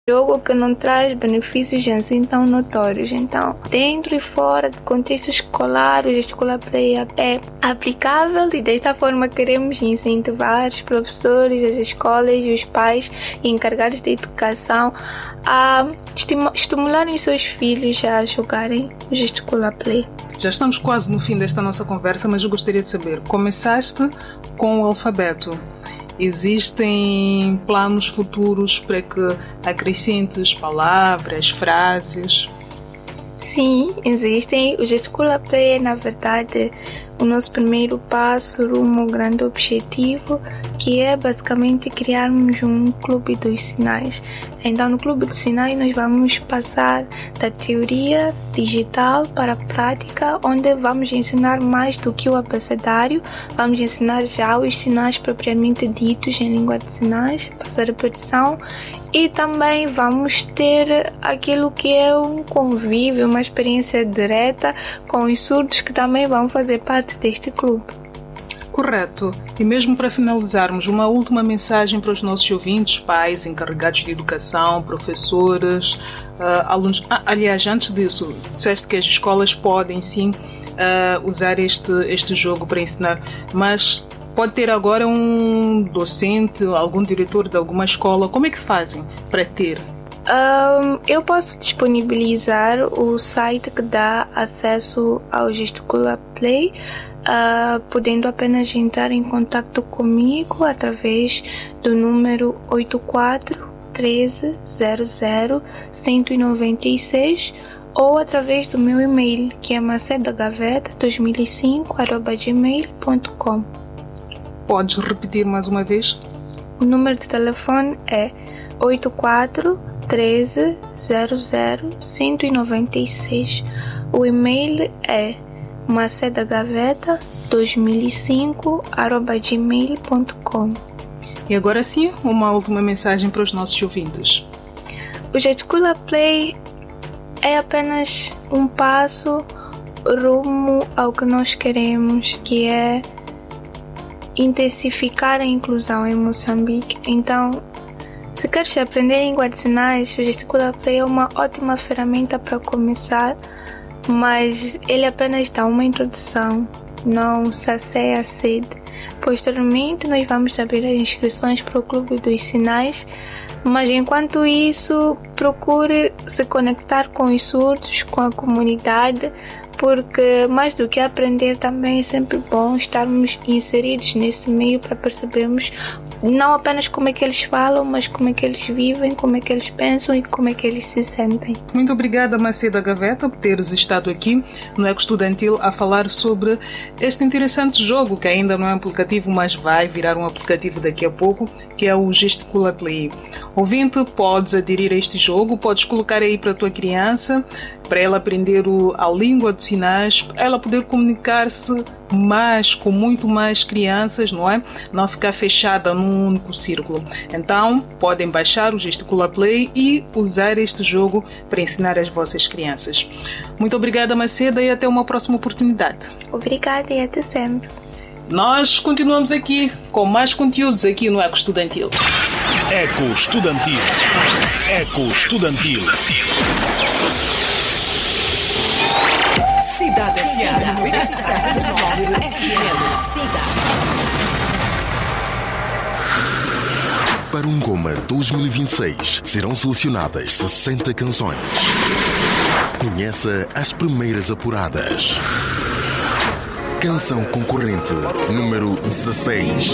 Jogo que não traz benefícios assim tão notórios. Então, dentro e fora do contexto escolar, o Gesticular Play é aplicável e desta forma queremos incentivar os professores, as escolas e os pais e encarregados de educação a estimularem os seus filhos a jogarem o Gesticular Play. Já estamos quase no fim desta nossa conversa, mas eu gostaria de saber, começaste com o alfabeto. Existem planos futuros para que acrescentes palavras, frases? Sim, existem. O Gesticular Play é, na verdade, o nosso primeiro passo rumo ao grande objetivo, que é basicamente criarmos um clube dos sinais. Então, no clube dos sinais, nós vamos passar da teoria digital para a prática, onde vamos ensinar mais do que o abecedário. Vamos ensinar já os sinais propriamente ditos em língua de sinais, passar a repetição. E também vamos ter aquilo que é um convívio, uma experiência direta com os surdos que também vão fazer parte deste clube. Correto. E mesmo para finalizarmos, uma última mensagem para os nossos ouvintes, pais, encarregados de educação, professores, alunos. Aliás, antes disso, disseste que as escolas podem sim usar este jogo para ensinar, mas pode ter agora um docente, algum diretor de alguma escola. Como é que fazem para ter? Eu posso disponibilizar o site que dá acesso ao Gesticular Play, podendo apenas entrar em contato comigo através do número 84 13 00 196 ou através do meu e-mail, que é macedagaveta2005@gmail.com. Podes repetir mais uma vez? O número de telefone é 84 13 00 196. O e-mail é macedagaveta2005@gmail.com. E agora sim, uma última mensagem para os nossos ouvintes. O Gesticular Play é apenas um passo rumo ao que nós queremos, que é intensificar a inclusão em Moçambique. Então, se queres aprender língua de sinais, o Gesticular Play é uma ótima ferramenta para começar, mas ele apenas dá uma introdução, não sacia a sede. Posteriormente, nós vamos abrir as inscrições para o Clube dos Sinais, mas enquanto isso, procure se conectar com os surdos, com a comunidade, porque mais do que aprender também é sempre bom estarmos inseridos nesse meio para percebermos não apenas como é que eles falam, mas como é que eles vivem, como é que eles pensam e como é que eles se sentem. Muito obrigada, Maceda Gaveta, por teres estado aqui no Eco Estudantil a falar sobre este interessante jogo, que ainda não é um aplicativo, mas vai virar um aplicativo daqui a pouco, que é o Gesticular Play. Ouvinte, podes aderir a este jogo, podes colocar aí para a tua criança, para ela aprender a língua de sinais, para ela poder comunicar-se mais, com muito mais crianças, não é? Não ficar fechada num único círculo. Então, podem baixar o Gesticular Play e usar este jogo para ensinar as vossas crianças. Muito obrigada, Maceda, e até uma próxima oportunidade. Obrigada e até sempre. Nós continuamos aqui com mais conteúdos aqui no Eco Estudantil. Eco Estudantil. Eco Estudantil. Cidade FM. Para um Goma 2026 serão selecionadas 60 canções. Conheça as primeiras apuradas. Canção concorrente número 16.